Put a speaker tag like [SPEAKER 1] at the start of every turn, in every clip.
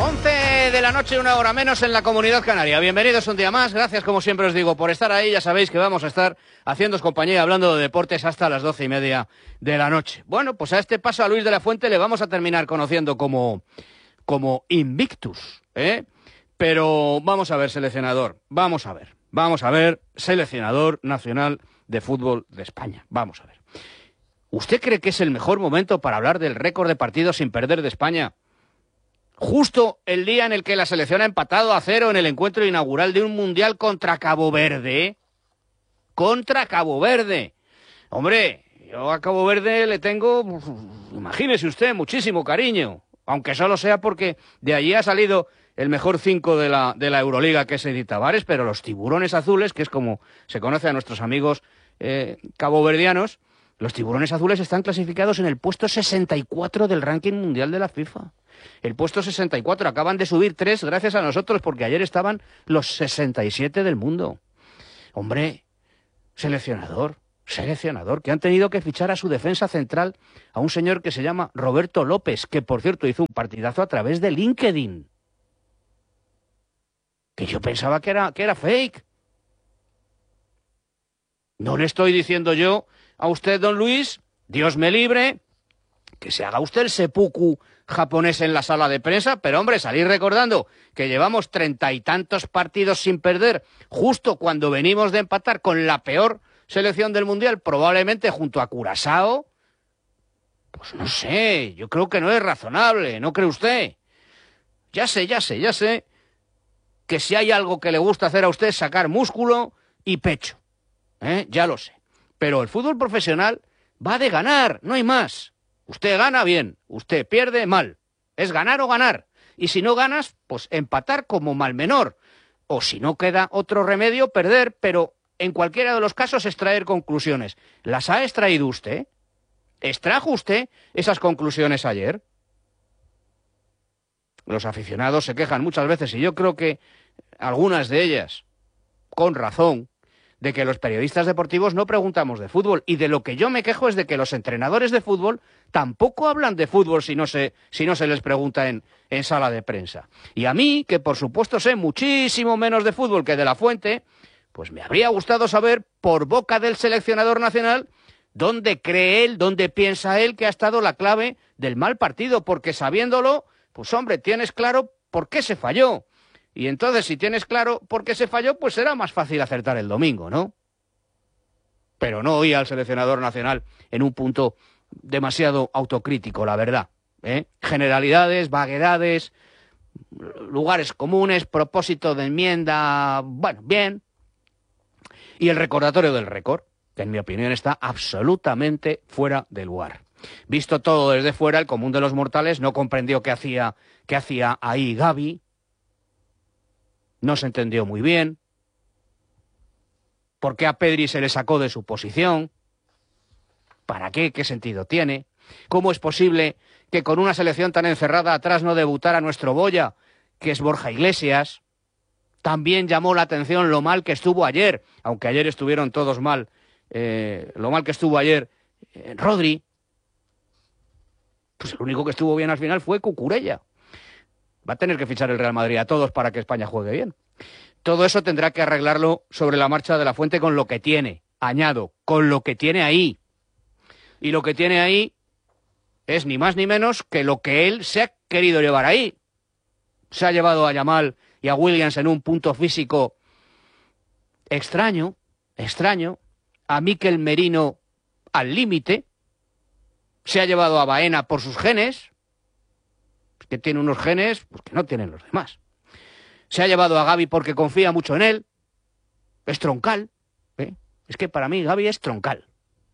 [SPEAKER 1] 11 de la noche, 1 hora menos en la Comunidad Canaria. Bienvenidos un día más. Gracias, como siempre os digo, por estar ahí. Ya sabéis que vamos a estar haciéndoos compañía, hablando de deportes hasta las 12:30 de la noche. Bueno, pues a este paso a Luis de la Fuente le vamos a terminar conociendo como Invictus, ¿eh? Pero vamos a ver, seleccionador. Vamos a ver, seleccionador nacional de fútbol de España. Vamos a ver. ¿Usted cree que es el mejor momento para hablar del récord de partidos sin perder de España? Justo el día en el que la selección ha empatado a 0 en el encuentro inaugural de un mundial contra Cabo Verde. Contra Cabo Verde. Hombre, yo a Cabo Verde le tengo, imagínese usted, muchísimo cariño. Aunque solo sea porque de allí ha salido el mejor 5 de la Euroliga, que es Edith Tavares, pero los tiburones azules, que es como se conoce a nuestros amigos caboverdianos, los tiburones azules están clasificados en el puesto 64 del ranking mundial de la FIFA. El puesto 64, acaban de subir 3 gracias a nosotros, porque ayer estaban los 67 del mundo. Hombre, seleccionador, que han tenido que fichar a su defensa central a un señor que se llama Roberto López, que por cierto hizo un partidazo a través de LinkedIn. Que yo pensaba que era fake. No le estoy diciendo yo a usted, don Luis, Dios me libre, que se haga usted el seppuku japonés en la sala de prensa, pero hombre, salir recordando que llevamos 30 y tantos partidos sin perder, justo cuando venimos de empatar con la peor selección del Mundial, probablemente junto a Curazao, pues no sé, yo creo que no es razonable, ¿no cree usted? Ya sé que si hay algo que le gusta hacer a usted es sacar músculo y pecho, ya lo sé. Pero el fútbol profesional va de ganar, no hay más. Usted gana bien, usted pierde mal. Es ganar o ganar. Y si no ganas, pues empatar como mal menor. O si no queda otro remedio, perder, pero en cualquiera de los casos extraer conclusiones. ¿Las ha extraído usted? ¿Extrajo usted esas conclusiones ayer? Los aficionados se quejan muchas veces, y yo creo que algunas de ellas, con razón, de que los periodistas deportivos no preguntamos de fútbol, y de lo que yo me quejo es de que los entrenadores de fútbol tampoco hablan de fútbol si no se les pregunta en sala de prensa. Y a mí, que por supuesto sé muchísimo menos de fútbol que de la Fuente, pues me habría gustado saber por boca del seleccionador nacional dónde cree él, dónde piensa él que ha estado la clave del mal partido, porque sabiéndolo, pues hombre, tienes claro por qué se falló. Y entonces, si tienes claro por qué se falló, pues será más fácil acertar el domingo, ¿no? Pero no oí al seleccionador nacional en un punto demasiado autocrítico, la verdad, Generalidades, vaguedades, lugares comunes, propósito de enmienda, bueno, bien. Y el recordatorio del récord, que en mi opinión está absolutamente fuera de lugar. Visto todo desde fuera, el común de los mortales no comprendió qué hacía ahí Gavi. No se entendió muy bien por qué a Pedri se le sacó de su posición, para qué sentido tiene, cómo es posible que con una selección tan encerrada atrás no debutara nuestro boya, que es Borja Iglesias. También llamó la atención lo mal que estuvo ayer, aunque ayer estuvieron todos mal, lo mal que estuvo ayer Rodri. Pues el único que estuvo bien al final fue Cucurella. Va a tener que fichar el Real Madrid a todos para que España juegue bien. Todo eso tendrá que arreglarlo sobre la marcha de la Fuente con lo que tiene. Añado, con lo que tiene ahí. Y lo que tiene ahí es ni más ni menos que lo que él se ha querido llevar ahí. Se ha llevado a Yamal y a Williams en un punto físico extraño, a Mikel Merino al límite. Se ha llevado a Baena por sus genes, que tiene unos genes pues, que no tienen los demás. Se ha llevado a Gavi porque confía mucho en él. Es troncal. Es que para mí Gavi es troncal.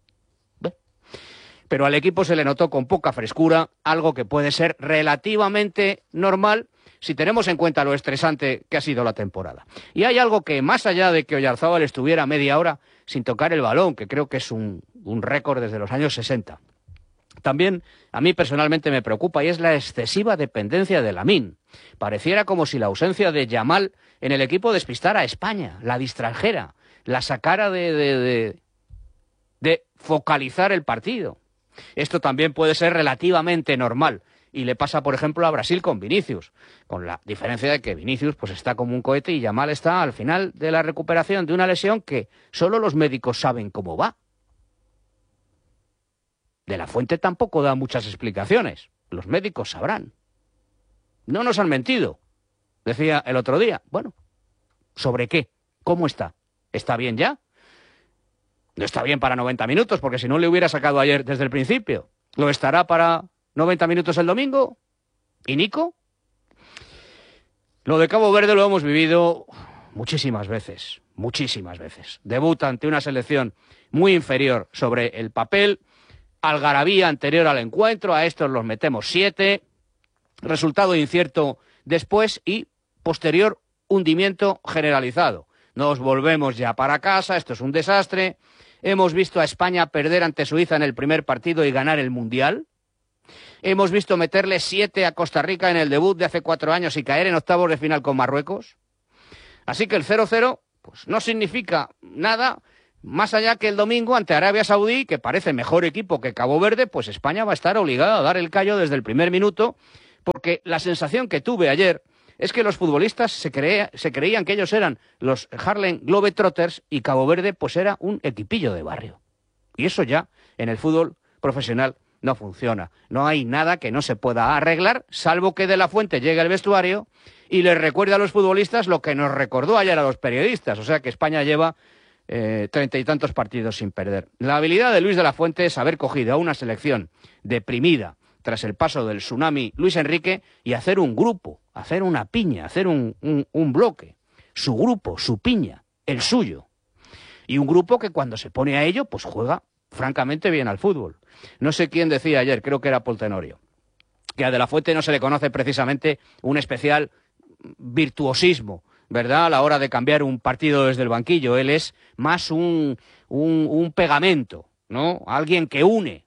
[SPEAKER 1] Pero al equipo se le notó con poca frescura, algo que puede ser relativamente normal si tenemos en cuenta lo estresante que ha sido la temporada. Y hay algo que, más allá de que Oyarzábal estuviera media hora sin tocar el balón, que creo que es un récord desde los años 60, también a mí personalmente me preocupa, y es la excesiva dependencia de Lamine. Pareciera como si la ausencia de Yamal en el equipo despistara a España, la distrajera, la sacara de focalizar el partido. Esto también puede ser relativamente normal y le pasa, por ejemplo, a Brasil con Vinicius, con la diferencia de que Vinicius pues está como un cohete y Yamal está al final de la recuperación de una lesión que solo los médicos saben cómo va. De la Fuente tampoco da muchas explicaciones, los médicos sabrán. No nos han mentido, decía el otro día. Bueno, ¿sobre qué? ¿Cómo está? ¿Está bien ya? No está bien para 90 minutos, porque si no le hubiera sacado ayer desde el principio. ¿Lo estará para 90 minutos el domingo? ¿Y Nico? Lo de Cabo Verde lo hemos vivido muchísimas veces, muchísimas veces. Debuta ante una selección muy inferior sobre el papel, algarabía anterior al encuentro, a estos los metemos 7, resultado incierto después y posterior hundimiento generalizado. Nos volvemos ya para casa, esto es un desastre. Hemos visto a España perder ante Suiza en el primer partido y ganar el Mundial. Hemos visto meterle 7 a Costa Rica en el debut de hace 4 años y caer en octavos de final con Marruecos. Así que el 0-0 pues no significa nada, más allá que el domingo ante Arabia Saudí, que parece mejor equipo que Cabo Verde, pues España va a estar obligada a dar el callo desde el primer minuto, porque la sensación que tuve ayer es que los futbolistas se creían que ellos eran los Harlem Globetrotters y Cabo Verde pues era un equipillo de barrio. Y eso ya en el fútbol profesional no funciona. No hay nada que no se pueda arreglar, salvo que De la Fuente llegue al vestuario y les recuerde a los futbolistas lo que nos recordó ayer a los periodistas. O sea que España lleva 30 y tantos partidos sin perder. La habilidad de Luis de la Fuente es haber cogido a una selección deprimida tras el paso del tsunami Luis Enrique y hacer un grupo, hacer una piña, hacer un bloque. Su grupo, su piña, el suyo. Y un grupo que cuando se pone a ello, pues juega francamente bien al fútbol. No sé quién decía ayer, creo que era Paul Tenorio, que a De la Fuente no se le conoce precisamente un especial virtuosismo, ¿verdad?, a la hora de cambiar un partido desde el banquillo. Él es más un pegamento, ¿no? Alguien que une,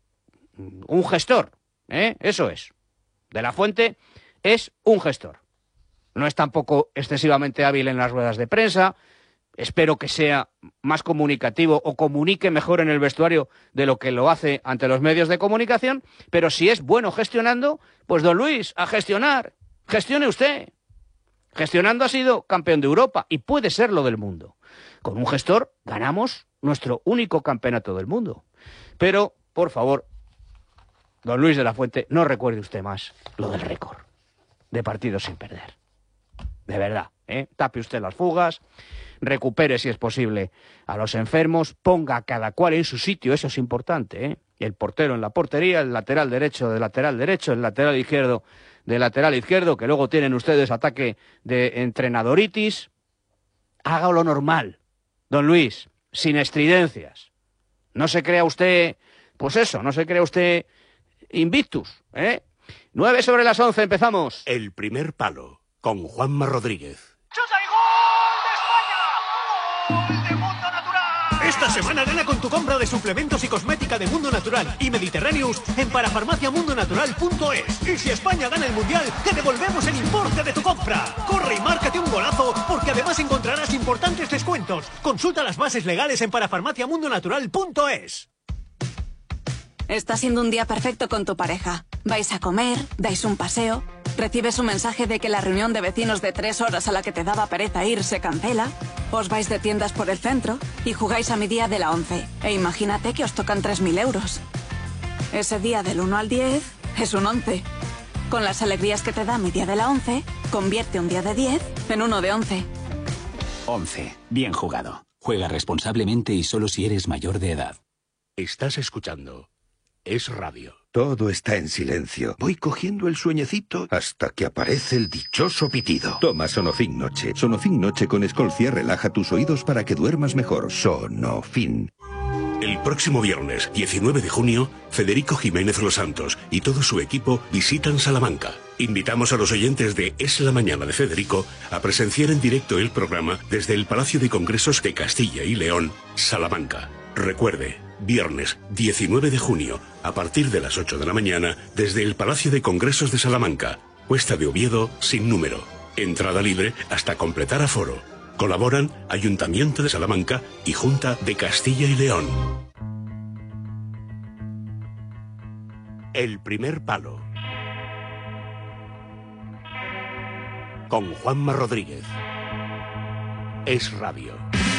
[SPEAKER 1] un gestor, eso es. De la Fuente es un gestor. No es tampoco excesivamente hábil en las ruedas de prensa. Espero que sea más comunicativo o comunique mejor en el vestuario de lo que lo hace ante los medios de comunicación, pero si es bueno gestionando, pues don Luis, a gestionar. Gestione usted. Gestionando ha sido campeón de Europa y puede serlo del mundo. Con un gestor ganamos nuestro único campeonato del mundo. Pero, por favor, don Luis de la Fuente, no recuerde usted más lo del récord de partidos sin perder. De verdad, tape usted las fugas, recupere si es posible a los enfermos, ponga a cada cual en su sitio, eso es importante, el portero en la portería, el lateral derecho de lateral derecho, el lateral izquierdo de lateral izquierdo, que luego tienen ustedes ataque de entrenadoritis. Haga lo normal, don Luis, sin estridencias. No se crea usted, pues eso, no se crea usted invictus, 9 sobre las 11, empezamos.
[SPEAKER 2] El primer palo, con Juanma Rodríguez.
[SPEAKER 3] ¡Chuta y gol de España! ¡Gol de Mundo Natural!
[SPEAKER 4] Esta semana gana con tu compra de suplementos y cosmética de Mundo Natural y Mediterráneos en parafarmaciamundonatural.es. Y si España gana el Mundial, te devolvemos el importe de tu compra. Corre y márcate un golazo, porque además encontrarás importantes descuentos. Consulta las bases legales en parafarmaciamundonatural.es.
[SPEAKER 5] Está siendo un día perfecto con tu pareja. Vais a comer, dais un paseo, recibes un mensaje de que la reunión de vecinos de 3 horas a la que te daba pereza ir se cancela, os vais de tiendas por el centro y jugáis a mi día de la 11. E imagínate que os tocan 3.000 euros. Ese día del 1 al 10 es un 11. Con las alegrías que te da mi día de la 11, convierte un día de 10 en uno de 11.
[SPEAKER 6] 11. Bien jugado. Juega responsablemente y solo si eres mayor de edad.
[SPEAKER 2] Estás escuchando Es Radio.
[SPEAKER 7] Todo está en silencio. Voy cogiendo el sueñecito hasta que aparece el dichoso pitido. Toma Sonofin Noche. Sonofin Noche con Escolcia relaja tus oídos para que duermas mejor. Sonofin.
[SPEAKER 2] El próximo viernes, 19 de junio, Federico Jiménez Los Santos y todo su equipo visitan Salamanca. Invitamos a los oyentes de Es la Mañana de Federico a presenciar en directo el programa desde el Palacio de Congresos de Castilla y León, Salamanca. Recuerde, viernes 19 de junio, a partir de las 8 de la mañana, desde el Palacio de Congresos de Salamanca, Cuesta de Oviedo, sin número. Entrada libre hasta completar aforo. Colaboran Ayuntamiento de Salamanca y Junta de Castilla y León. El primer palo. con Juanma Rodríguez. Es Radio.